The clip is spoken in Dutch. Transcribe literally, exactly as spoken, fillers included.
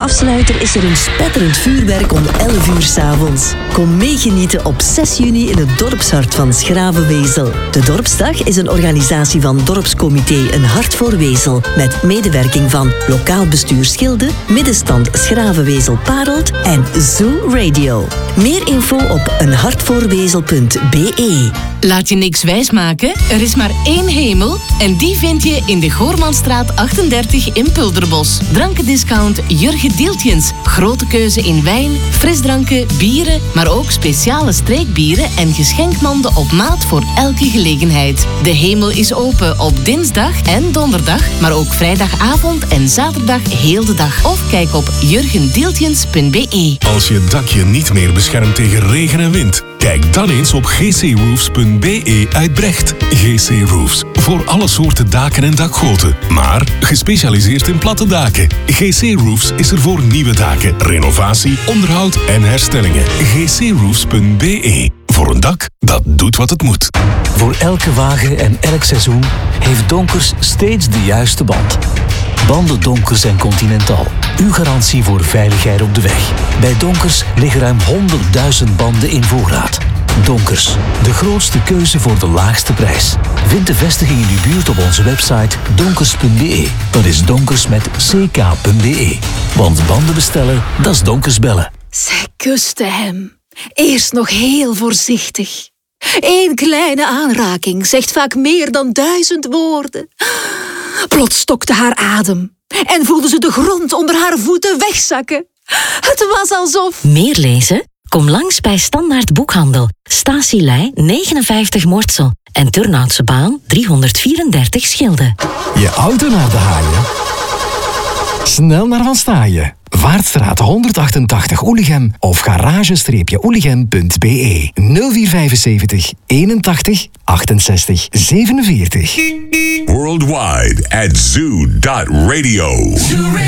afsluiter is er een spetterend vuurwerk om elf uur 's avonds. Kom meegenieten op zes juni in het dorpshart van Schravenwezel. De Dorpsdag is een organisatie van Dorpscomité Een Hart voor Wezel, met medewerking van Lokaal Bestuur Schilde, Middenstand Schravenwezel-Parelt en Zoo Radio. Meer info op een hart voor wezel punt b e. Laat je niks wijsmaken, er is maar één hemel en die vind je in de Goormanstraat achtendertig in Pulderbos. Drankendiscount Jurgen Deeltjens. Grote keuze in wijn, frisdranken, bieren, maar ook speciale streekbieren en geschenkmanden op maat voor elke gelegenheid. De hemel is open op dinsdag en donderdag, maar ook vrijdagavond en zaterdag heel de dag. Of kijk op jurgen deeltjens punt b e. Als je dakje niet meer beschermt tegen regen en wind, kijk dan eens op g c roofs punt b e uit Brecht. G C Roofs. Voor alle soorten daken en dakgoten. Maar gespecialiseerd in platte daken. G C Roofs is er voor nieuwe daken, renovatie, onderhoud en herstellingen. g c roofs punt b e. Voor een dak dat doet wat het moet. Voor elke wagen en elk seizoen heeft Donkers steeds de juiste band. Banden Donkers en Continental. Uw garantie voor veiligheid op de weg. Bij Donkers liggen ruim honderdduizend banden in voorraad. Donkers, de grootste keuze voor de laagste prijs. Vind de vestiging in uw buurt op onze website donkers punt b e. Dat is Donkers met c k punt b e. Want banden bestellen, dat is Donkers bellen. Zij kuste hem. Eerst nog heel voorzichtig. Eén kleine aanraking zegt vaak meer dan duizend woorden. Plots stokte haar adem en voelde ze de grond onder haar voeten wegzakken. Het was alsof... Meer lezen? Kom langs bij Standaard Boekhandel. Statielei negenenvijftig Mortsel en Turnhoutse Baan driehonderdvierendertig Schilde. Je auto naar de haaien? Snel naar Van Staaien. Vaartstraat honderdachtentachtig Oelichem of garage-oelichem punt b e. nul vier vijfenzeventig eenentachtig achtenzestig zevenenveertig. Worldwide at zoo dot radio.